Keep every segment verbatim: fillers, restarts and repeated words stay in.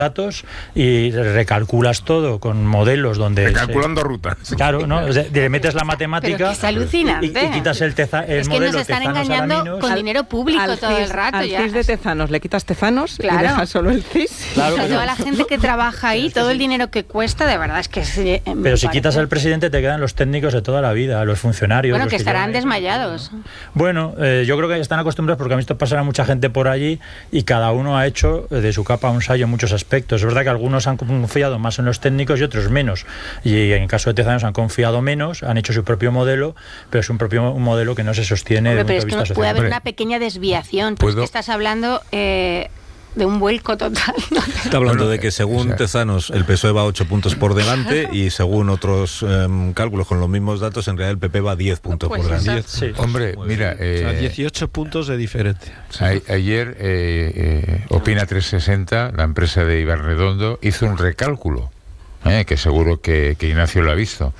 datos y recalculas todo con modelos donde... Recalculando se, rutas. Claro, ¿no? O sea, le metes la matemática... Pero que es alucinante. Y, y quitas el, teza, el es que modelo nos están Tezanos engañando Araminos, con dinero público al todo C I S, el rato. Al ya. C I S de Tezanos le quitas Tezanos, claro, y dejas solo el C I S. Claro, o sea, pero, toda la gente que trabaja ahí, todo el dinero que cuesta, de verdad es que... Se, pero si quitas al presidente te quedan los técnicos de toda la vida, los funcionarios... Bueno, los que, que estarán llevan, desmayados. Bueno, eh, yo creo que están acostumbrados porque han visto pasar a mucha gente por allí y cada uno ha hecho de su capa un sayo en muchos aspectos. Es verdad que algunos han confiado más en los técnicos y otros menos. Y en el caso de Tezanos han confiado menos, han hecho su propio modelo, pero es un propio un modelo que no se sostiene. Hombre, de pero un punto es de que vista puede social. haber una pequeña desviación. Pues que estás hablando... Eh, de un vuelco total. Está hablando de que según o sea, Tezanos el P S O E va ocho puntos por delante y según otros um, cálculos con los mismos datos en realidad el P P va diez puntos pues por delante. diez, sí. Hombre, mira... Eh, o sea, dieciocho puntos de diferencia. A, ayer eh, eh, Opina trescientos sesenta, la empresa de Iván Redondo, hizo un recálculo, eh, que seguro que, que Ignacio lo ha visto.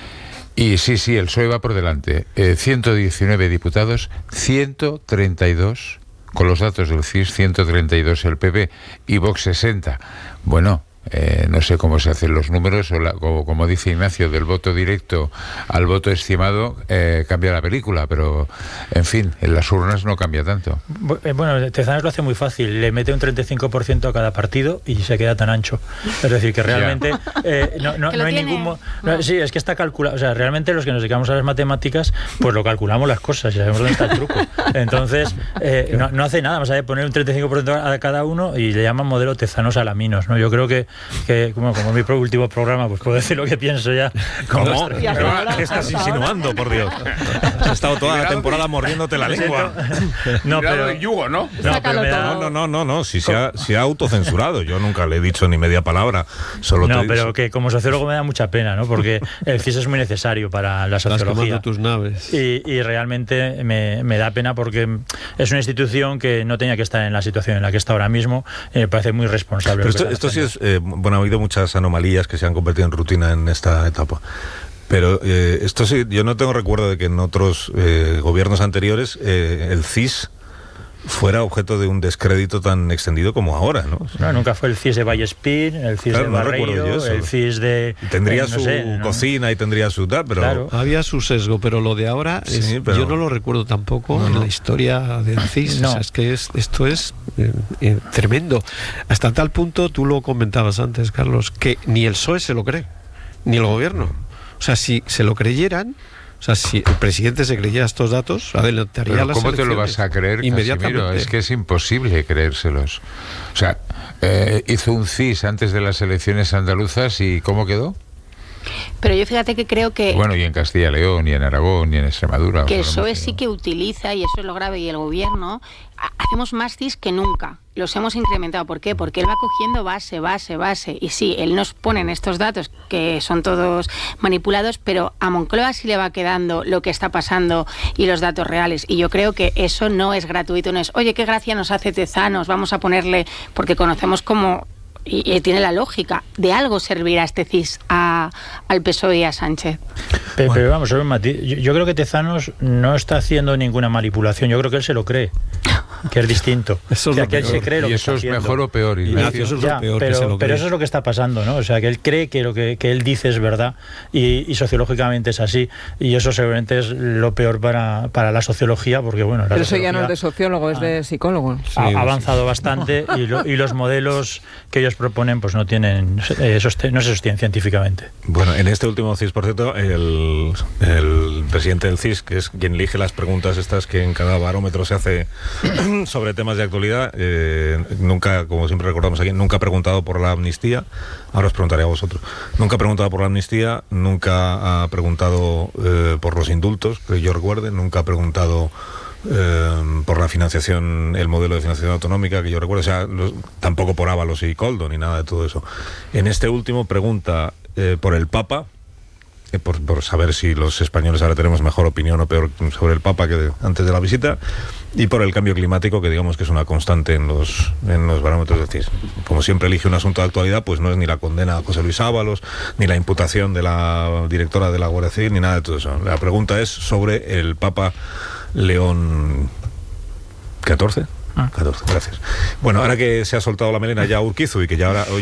Y sí, sí, el P S O E va por delante. Eh, ciento diecinueve diputados, ciento treinta y dos... con los datos del C I S, ciento treinta y dos el P P y Vox sesenta. Bueno, eh, no sé cómo se hacen los números, o, la, o como dice Ignacio, del voto directo al voto estimado eh, cambia la película, pero en fin, en las urnas no cambia tanto. Bueno, Tezanos lo hace muy fácil, le mete un treinta y cinco por ciento a cada partido y se queda tan ancho. Es decir, que realmente eh, no, no, no hay tiene? ningún... No, no. Sí, es que está calculado, o sea, realmente los que nos dedicamos a las matemáticas, pues lo calculamos las cosas y sabemos dónde está el truco. Entonces, eh, no, no hace nada más allá de poner un treinta y cinco por ciento a cada uno y le llaman modelo Tezanos Alaminos, ¿no? Yo creo que que como, como mi último programa, pues puedo decir lo que pienso ya. ¿Cómo? ¿Qué estás insinuando, por Dios? Has estado toda la temporada mordiéndote la lengua. No, pero el yugo, ¿no? No, pero da... no, no, no, no, si se ha, se ha autocensurado. Yo nunca le he dicho ni media palabra. Solo no, te pero dicho... que como sociólogo me da mucha pena, ¿no? Porque el C I S es muy necesario para la sociología. Estás tus naves. Y, y realmente me, me da pena porque es una institución que no tenía que estar en la situación en la que está ahora mismo. Y me parece muy responsable. Pero esto, esto sí es... Eh, bueno, ha habido muchas anomalías que se han convertido en rutina en esta etapa. Pero eh, esto sí, yo no tengo recuerdo de que en otros eh, gobiernos anteriores eh, el C I S fuera objeto de un descrédito tan extendido como ahora, ¿no? No, nunca fue el C I S de Vallespín, el C I S claro, de no Barreiro, el C I S de... Tendría eh, no su sé, ¿no? cocina y tendría su tal, pero... Claro. Había su sesgo, pero lo de ahora, es, sí, pero... yo no lo recuerdo tampoco no, en no. la historia del C I S. No. O sea, es que es, esto es eh, eh, tremendo. Hasta tal punto, tú lo comentabas antes, Carlos, que ni el P S O E se lo cree, ni el gobierno. O sea, si se lo creyeran... O sea, si el presidente se creyera estos datos, adelantaría Pero las ¿cómo te lo vas a creer, inmediatamente? Casimiro? Es que es imposible creérselos. O sea, eh, hizo un C I S antes de las elecciones andaluzas y ¿cómo quedó? Pero yo fíjate que creo que... Bueno, y en Castilla y León, y en Aragón, y en Extremadura. Que el P S O E sí que utiliza, y eso es lo grave, y el gobierno, hacemos más C I S que nunca. Los hemos incrementado. ¿Por qué? Porque él va cogiendo base, base, base. Y sí, él nos pone en estos datos, que son todos manipulados, pero a Moncloa sí le va quedando lo que está pasando y los datos reales. Y yo creo que eso no es gratuito, no es, oye, qué gracia nos hace Tezanos, vamos a ponerle, porque conocemos como... Y, y tiene la lógica, de algo servirá este C I S a, al P S O E y a Sánchez. Pero, bueno. pero vamos, sobre un matiz. Yo, yo creo que Tezanos no está haciendo ninguna manipulación, yo creo que él se lo cree, que es distinto. Eso es o sea, lo que él peor. se cree lo y que eso está es haciendo. mejor o peor, Ignacio. Eso es ya, lo peor, pero, que se lo pero eso es lo que está pasando, ¿no? O sea, que él cree que lo que, que él dice es verdad y, y sociológicamente es así, y eso seguramente es lo peor para, para la sociología, porque bueno... La pero eso ya no es de sociólogo, es de psicólogo. Ha, ha avanzado bastante y, lo, y los modelos que ellos proponen pues no tienen eh, sosten- no se sostienen científicamente. Bueno, en este último C I S, por cierto, el, el presidente del C I S, que es quien elige las preguntas estas que en cada barómetro se hace sobre temas de actualidad, eh, nunca, como siempre recordamos aquí, nunca ha preguntado por la amnistía. Ahora os preguntaré a vosotros. Nunca ha preguntado por la amnistía, nunca ha preguntado eh, por los indultos, que yo recuerde, nunca ha preguntado Eh, por la financiación, el modelo de financiación autonómica que yo recuerdo, o sea, los, tampoco por Ábalos y Coldo ni nada de todo eso. En este último pregunta eh, por el Papa, eh, por, por saber si los españoles ahora tenemos mejor opinión o peor sobre el Papa que de, antes de la visita, y por el cambio climático, que digamos que es una constante en los en los barómetros del C I S. Como siempre elige un asunto de actualidad, pues no es ni la condena a José Luis Ábalos, ni la imputación de la directora de la Guardia Civil, ni nada de todo eso. La pregunta es sobre el Papa León catorce, catorce, gracias. Bueno, ahora que se ha soltado la melena ya Urquizu y que ya ahora...